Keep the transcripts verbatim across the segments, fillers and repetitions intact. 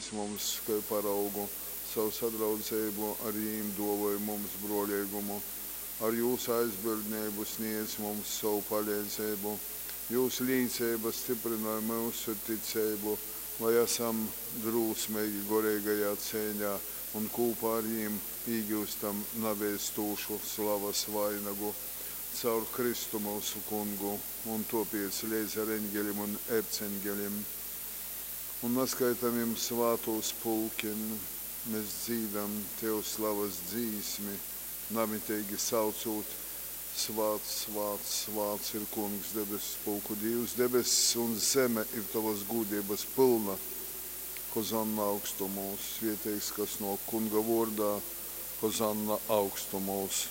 izvēlējies mums kā paraugu savu sadraudzību, ar jīm dovoja mums broļiegumu. Ar jūsu aizbildnību sniedz mums savu palīdzību. Jūsu līdzība stiprināja mūsu ticību, lai esam drūsmīgi gorīgajā cīņā un kopā ar jīm iegūstam nebiestūšu slavas vainagu caur Kristu mūsu kungu un topiec līdz ar eņģelim un erceņģelim. Un neskaitamiem svātos pulkiem mēs dzīdam Tev slavas dzīsmi, namitīgi saucot: svāts, svāts, svāts ir kungs debesis pulku Dievs, debesis un zeme ir Tavas gūdības pilna. Hozanna augstumos, svētīgs, kas no kunga vārdā, hozanna augstumos.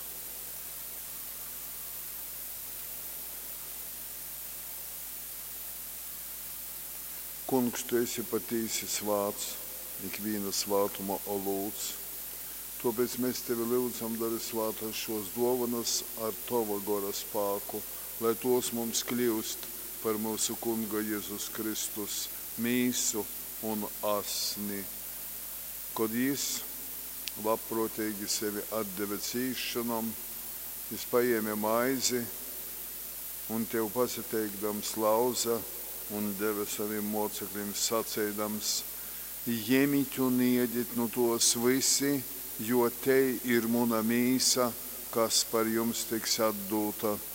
Kungs, Tu esi patīsi svāts, ikviena svātuma olūts. Tāpēc mēs Tevi lūdzam, dari svātas šos dovanas ar Tava gara spēku, lai tos mums kļūst par mūsu kunga Jēzus Kristus mīsu un asni. Kad Jis labprotīgi sevi atdeva cīšanam, Jis paēma maizi un Tev pasateikdams lauza un deva saviem mocekļiem sacēdams: ņemiet un ēdiet no tos visi, jo te ir mana mīsa, kas par jums tiks atdota.